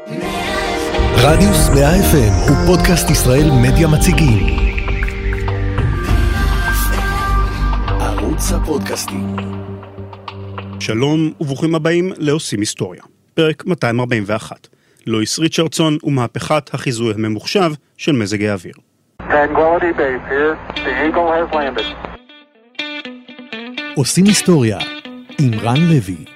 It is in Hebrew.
רדיוס 100 FM הוא פודקאסט ישראל מדיה מציגים. ערוץ הפודקאסטים. שלום וברוכים הבאים לעושים היסטוריה. פרק 241. לואיס ריצ'רדסון ומהפכת החיזוי הממוחשב של מזג האוויר. Tranquility Base here. The Eagle has landed. עושים היסטוריה עם רן לוי.